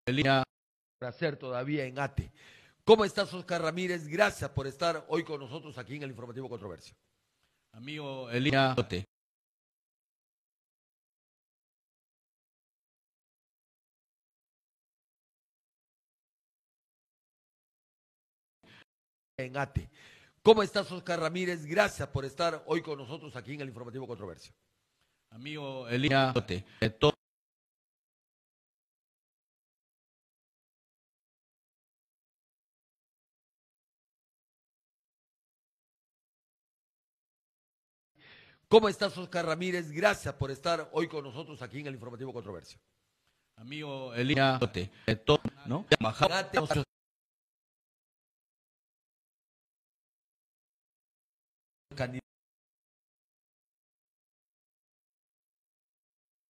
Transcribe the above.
Elías. Para hacer todavía en ATE. ¿Cómo estás, Oscar Ramírez? Gracias por estar hoy con nosotros aquí en el Informativo Controversia. Amigo Elías. En ATE. ¿Cómo estás, Oscar Ramírez? Gracias por estar hoy con nosotros aquí en el Informativo Controversia. Amigo Elías. ¿Cómo estás, Oscar Ramírez? Gracias por estar hoy con nosotros aquí en el Informativo Controversia. Amigo Elías. ¿No? En ATE,